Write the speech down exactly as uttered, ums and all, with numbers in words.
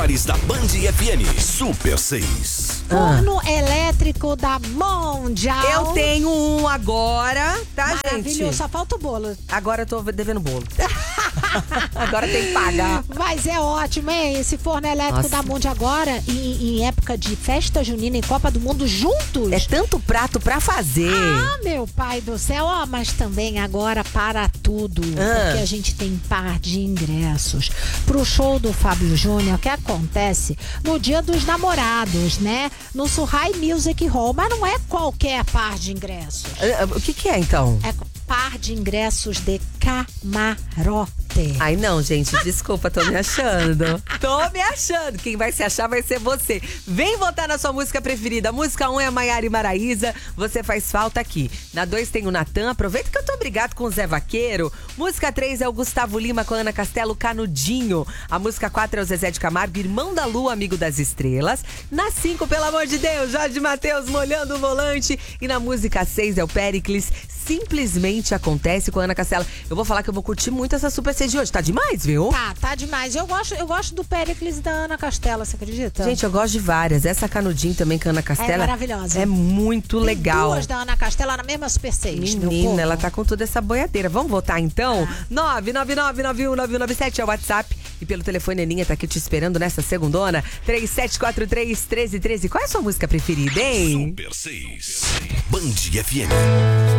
Da Band F M Super seis. Forno ah. elétrico da Mondial. Eu tenho um agora, tá, gente? Maravilhoso, só falta o bolo. Agora eu tô devendo bolo. Agora tem que pagar. Mas é ótimo, hein? Esse forno elétrico Nossa. da Mondial agora, em, em época de festa junina e Copa do Mundo juntos. É tanto prato pra fazer. Ah, meu pai do céu. Ó, mas também agora para tudo. Ah. Porque a gente tem par de ingressos pro show do Fábio Júnior, que acontece no Dia dos Namorados, né? No Surrai Music Hall. Mas não é qualquer par de ingressos. Uh, o que que é, então? É par de ingressos de camarote. Ai, não, gente, desculpa, tô me achando. Tô me achando. Quem vai se achar vai ser você. Vem votar na sua música preferida. A música um é a Maiara e Maraísa. Você faz falta aqui. Na dois tem o Natan. Aproveita que eu tô brigado com o Zé Vaqueiro. Música três é o Gustavo Lima com a Ana Castelo, Canudinho. A música quatro é o Zezé de Camargo, Irmão da Lua, Amigo das Estrelas. Na cinco, pelo amor de Deus, Jorge Mateus, Molhando o Volante. E na música seis é o Péricles, Simplesmente Acontece, com a Ana Castela. Eu vou falar que eu vou curtir muito essa Super C de hoje. Tá demais, viu? Tá, tá demais. Eu gosto, eu gosto do Péricles e da Ana Castela, você acredita? Gente, eu gosto de várias. Essa Canudinho também com a Ana Castela. É maravilhosa. É muito Tem legal. duas da Ana Castela na mesma Super seis. Menina, ela tá com toda essa boiadeira. Vamos votar então? Ah. nove nove nove nove um nove um nove sete é o WhatsApp. E pelo telefone a Aninha tá aqui te esperando nessa segundona. três sete quatro três, um três um três. Qual é a sua música preferida, hein? Super seis. Band F M.